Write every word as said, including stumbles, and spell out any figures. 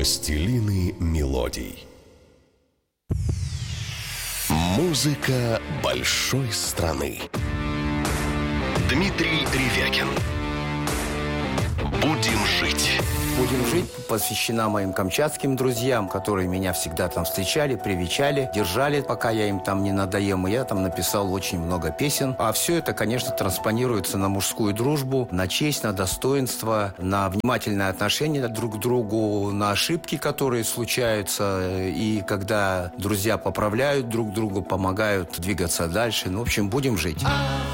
Властелины мелодий. Музыка большой страны. Дмитрий Ревякин. Будем жить. «Будем жить» посвящена моим камчатским друзьям, которые меня всегда там встречали, привечали, держали, пока я им там не надоем. И я там написал очень много песен. А все это, конечно, транспонируется на мужскую дружбу, на честь, на достоинство, на внимательное отношение друг к другу, на ошибки, которые случаются. И когда друзья поправляют друг другу, помогают двигаться дальше. Ну, в общем, будем жить.